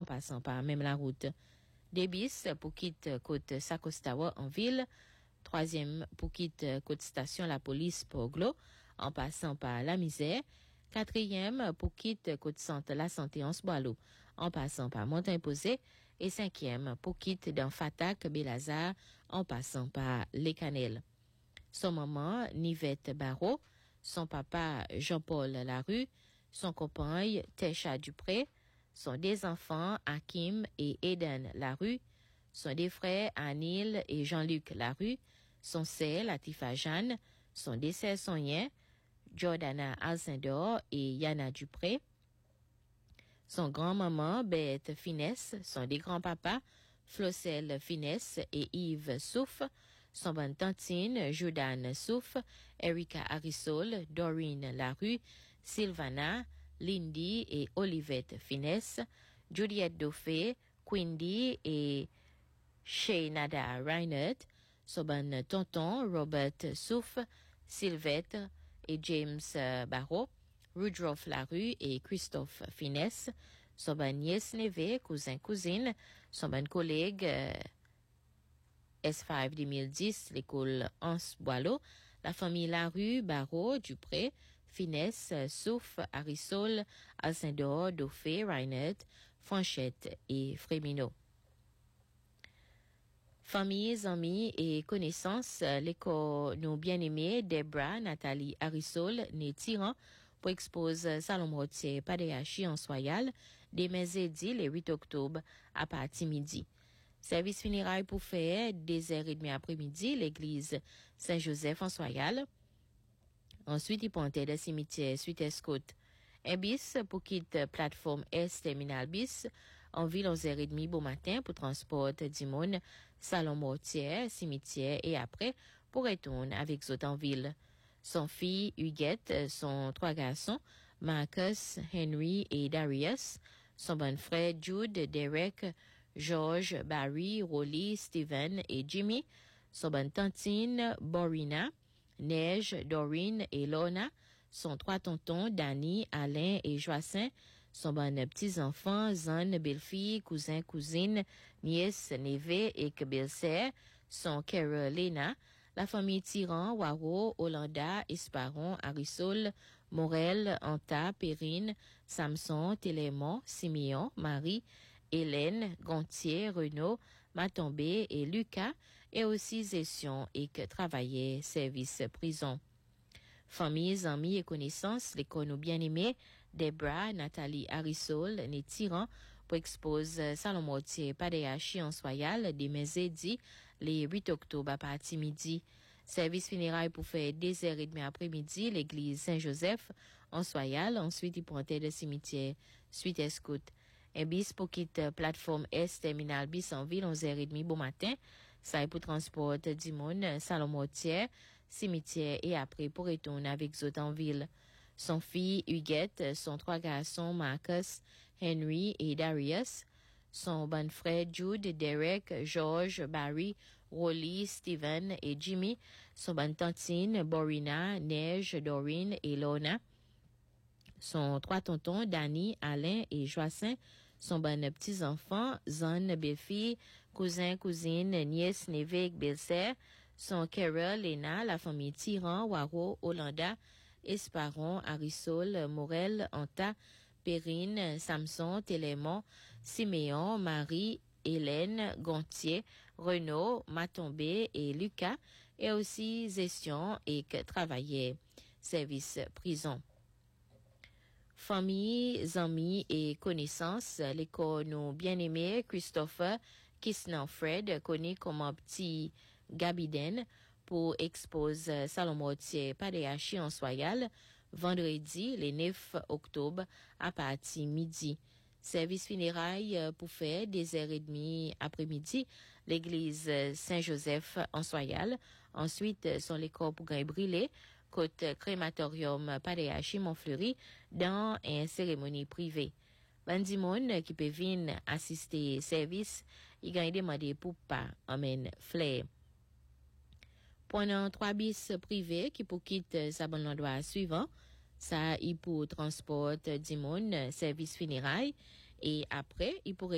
en passant par même la route. Des bis pour quitte côte Sacostawa en ville. Troisième pour quitte côte station la police pour Glo en passant par la misère. Quatrième pour quitte côte centre la santé en Sboalo en passant par Montagne Posé. Et cinquième pour quitte dans Fatak Belazar en passant par Les Canelles. Son maman Nivette Barreau, son papa Jean-Paul Larue, son compagne Tesha Dupré, son deux enfants Hakim et Eden Larue, son deux frères Anil et Jean-Luc Larue, son sœur Latifa Jeanne, son deux sœurs Sonia, Jordana Alcindor et Yana Dupré, son grand-maman Bette Finesse, son deux grands-papas Flocel Finesse et Yves Souf, son bonne tantine Jordan Souf, Erika Arisol, Doreen Larue, Sylvana, Lindy et Olivette Finesse, Juliette Dauphin, Quindy et Shaynada Reinhardt, son bon tonton Robert Souf, Sylvette et James Barreau, Rudolph Larue et Christophe Finesse, son bon nièce neveu, cousin-cousine, son bon collègue S5 2010, l'école Hans Boileau, la famille Larue, Barreau, Dupré, Finesse, Souf, Arisol, Alcindor, Dauphin, Reinhardt, Franchette et Frémino. Familles, amis et connaissances, l'école nous bien-aimés, Debra, Nathalie, Arisol, né Tyran, pour expose Salon Rotier, Padeachi en Soyal, des Mézédi, le 8 octobre, à partir midi. Service funérailles pour faire, 2h30 après-midi, l'église Saint-Joseph en Soyal. Ensuite, il pontait le cimetière suite Escoute. Un bis pour quitte plateforme S terminal bis en ville 11h30 bon matin pour transport du monde, salon mortier, cimetière et après pour retourner avec autres en ville. Son fille Huguette, son trois garçons, Marcus, Henry et Darius, son bon frère Jude, Derek, George, Barry, Rolly, Steven et Jimmy, son bonne tantine Borina, Neige, Doreen et Lona, son trois tontons Danny, Alain et Joacin, son bon petits-enfants Zan, belle-fille, cousin, cousine, nièce, neveu et belle-sœur, son Carolina, la famille Tyran, Waro, Hollanda, Esparon, Arisol, Morel, Anta, Perrine, Samson, Télémon, Simeon, Marie, Hélène, Gontier, Renaud, Matombé et Lucas, et aussi Zession et que travaillait service prison. Familles, amis et connaissances, les connus bien-aimés, Debra, Nathalie Arisol, né Tyran, pour expose Salon Mortier, Padeachi en Soyal, des Mézédi, les 8 octobre à partir midi. Service funérailles pour faire 2h30 après-midi, l'église Saint-Joseph en Soyal, ensuite il pointait le cimetière, suite Escoute. Un bis pour quitte plateforme S terminal bis en ville 11h30 bon matin. Ça est pour transport du monde, salon mortier, cimetière et après pour retourner avec autres en ville. Son fille Huguette, son trois garçons Marcus, Henry et Darius, son bon frère Jude, Derek, George, Barry, Rolly, Steven et Jimmy, son bonne tantine Borina, Neige, Doreen et Lona, son trois tontons Danny, Alain et Joacin, son bon petits-enfants Zan, belle-fille, cousin, cousine, nièce, neveu, belle-sœur, son Carol, Lena, la famille Tyran, Waro, Hollanda, Esparon, Arisol, Morel, Anta, Perrine, Samson, Télémon, Siméon, Marie, Hélène, Gontier, Renaud, Matombé et Lucas, et aussi Zession et que travaillait service prison. Familles, amis et connaissances, l'école nous bien-aimés, Christopher Kisnan Fred, connu comme un petit Gabiden, pour expose Salon Mortier Padeachi en Soyal, vendredi, le 9 octobre, à partir midi. Service funérailles pour faire 2h30 après-midi, l'église Saint-Joseph en Soyal. Ensuite, sont les corps pour gagner brûlé, côte crématorium Padeachi Montfleury, dans une cérémonie privée. Bandimon qui peut venir assister service, il gagne demandé pour pas amène flair. Pendant 3 bis privés qui pour quitter sa bon endroit suivant, ça il pour transport du monde, service funérailles, et après il pourrait